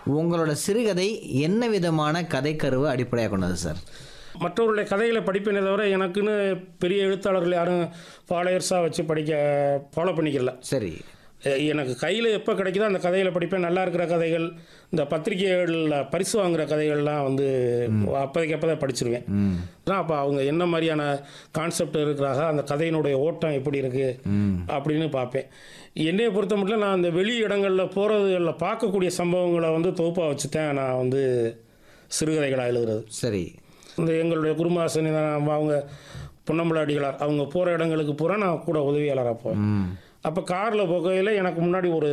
உங்களோட சிறுகதை என்ன விதமான கதைக்கருவை அடிப்படையாக கொண்டது சார்? மற்றவர்களுடைய கதைகளை படிப்பேனே தவிர எனக்குன்னு பெரிய எழுத்தாளர்கள் யாரும் ஃபாலோயர்ஸாக வச்சு ஃபாலோ பண்ணிக்கல. சரி. எனக்கு கையில் எப்போ கிடைக்குதோ அந்த கதைகளை படிப்பேன். நல்லா இருக்கிற கதைகள், இந்த பத்திரிகைகளில் பரிசு வாங்குகிற கதைகள்லாம் வந்து அப்போதைக்கு தான் படிச்சிருவேன். அப்போ அவங்க என்ன மாதிரியான கான்செப்ட் இருக்கிறாங்க, அந்த கதையினுடைய ஓட்டம் எப்படி இருக்குது அப்படின்னு பார்ப்பேன். என்னையை பொறுத்த மட்டும் நான் அந்த வெளி இடங்களில் போகிறதுகளில் பார்க்கக்கூடிய சம்பவங்களை வந்து தொகுப்பாக வச்சுட்டேன் நான் வந்து சிறுகதைகளாக எழுதுறது. சரி. இந்த எங்களுடைய குருமாசனி அவங்க பொன்னம்பலாடிகளார் அவங்க போகிற இடங்களுக்கு பூரா நான் கூட உதவியாளராக போவேன். அப்போ காரில் போகையில் எனக்கு முன்னாடி ஒரு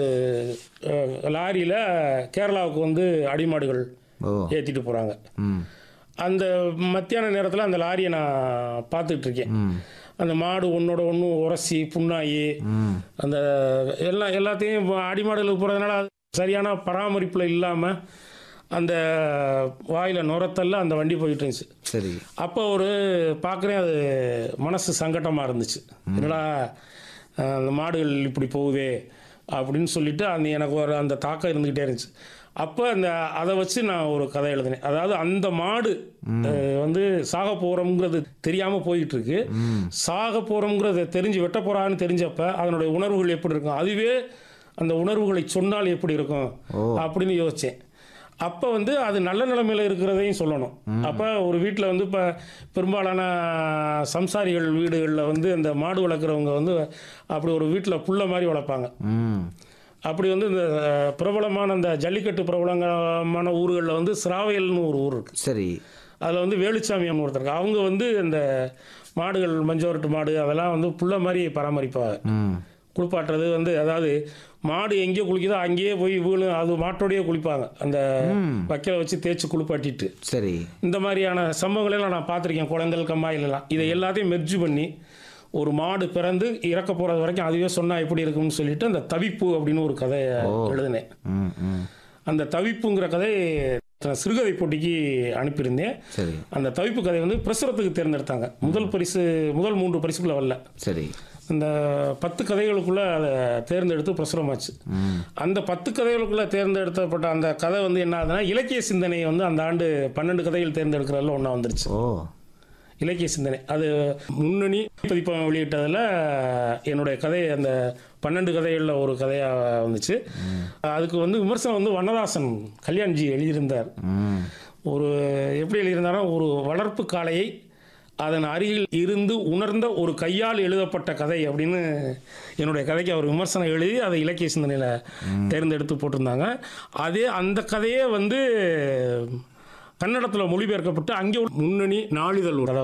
லாரியில் கேரளாவுக்கு வந்து அடிமாடுகள் ஏற்றிட்டு போகிறாங்க. அந்த மத்தியான நேரத்தில் அந்த லாரியை நான் பார்த்துக்கிட்டு இருக்கேன். அந்த மாடு ஒன்றோட ஒன்று உரசி புண்ணாகி அந்த எல்லாத்தையும் அடிமாடுகளுக்கு போகிறதுனால சரியான பராமரிப்பில் இல்லாமல் அந்த வாயில் நுரத்தல்ல அந்த வண்டி போயிட்டு இருந்துச்சு. சரி. அப்போ பார்க்குறேன், அது மனசு சங்கட்டமாக இருந்துச்சு. என்னடா அந்த மாடுகள் இப்படி போகுதே அப்படின்னு சொல்லிட்டு எனக்கு அந்த தாக்கம் இருந்துக்கிட்டே இருந்துச்சு. அப்போ அதை வச்சு நான் ஒரு கதை எழுதினேன். அதாவது அந்த மாடு வந்து சாக போகிறோங்கிறது தெரியாமல் போயிட்டு இருக்கு. சாக போகிறோங்கிறத தெரிஞ்சு வெட்ட போகிறான்னு தெரிஞ்சப்ப அதனுடைய உணர்வுகள் எப்படி இருக்கும், அதுவே அந்த உணர்வுகளை சொன்னால் எப்படி இருக்கும் அப்படின்னு யோசித்தேன். அப்போ அது நல்ல நிலைமையில் இருக்கிறதையும் சொல்லணும். அப்போ ஒரு வீட்டில் இப்போ பெரும்பாலான சம்சாரிகள் வீடுகளில் அந்த மாடு வளர்க்குறவங்க அப்படி ஒரு வீட்டில் புள்ள மாதிரி வளர்ப்பாங்க. அப்படி இந்த பிரபலமான அந்த ஜல்லிக்கட்டு பிரபலமான ஊர்களில் சிராவையல்னு ஒரு ஊர் இருக்குது. சரி. அதில் வேலுச்சாமியான்னு ஒருத்தருக்கு அவங்க இந்த மாடுகள் மஞ்சோரட்டு மாடு அதெல்லாம் புள்ள மாதிரி பராமரிப்பாங்க. குளிப்பாட்டுறது அதாவது மாடு எங்கேயோ குளிக்குதோ அங்கேயே போய் அது மாட்டோடையே குளிப்பாங்க, அந்த வக்கையில வச்சு தேய்ச்சி குளிப்பாட்டிட்டு. சரி. இந்த மாதிரியான சம்பவங்களெல்லாம் நான் பார்த்துருக்கேன். குளங்கள் கம்மாயிலெல்லாம் இதை எல்லாத்தையும் மெர்ஜ் பண்ணி ஒரு மாடு பிறந்து இறக்க போகிறது வரைக்கும் அதுவே சொன்னால் எப்படி இருக்கும்னு சொல்லிட்டு அந்த தவிப்பு அப்படின்னு ஒரு கதையை எழுதினேன். அந்த தவிப்புங்கிற கதை சிறுகதை போட்டிக்கு அனுப்பியிருந்தேன். சரி. அந்த தவிப்பு கதை பிரசுரத்துக்கு தேர்ந்தெடுத்தாங்க. முதல் 3 பரிசுக்குள்ள வரல. சரி. இந்த 10 கதைகளுக்குள்ளே அதை தேர்ந்தெடுத்து பிரசுரமாச்சு. அந்த 10 கதைகளுக்குள்ளே தேர்ந்தெடுத்தப்பட்ட அந்த கதை என்ன ஆகுதுன்னா, இலக்கிய சிந்தனை அந்த ஆண்டு 12 கதைகள் தேர்ந்தெடுக்கிறதுல ஒன்றா வந்துருச்சு. இலக்கிய சிந்தனை அது முன்னணி பதிப்பகம் வெளியிட்டதில் என்னுடைய கதை அந்த 12 கதைகளில் ஒரு கதையாக வந்துச்சு. அதுக்கு விமர்சனம் வண்ணதாசன் கல்யாண்ஜி எழுதியிருந்தார். எப்படி எழுதியிருந்தாரா, ஒரு வளர்ப்பு காளையை அதன் அருகில் இருந்து உணர்ந்த ஒரு கையால் எழுதப்பட்ட கதை அப்படின்னு என்னுடைய கதைக்கு அவர் விமர்சனம் எழுதி அதை இலக்கிய சிந்தனையில் தேர்ந்தெடுத்து போட்டிருந்தாங்க. அந்த கதையே கன்னடத்தில் மொழிபெயர்க்கப்பட்டு அங்கே முன்னணி நாளிதழ்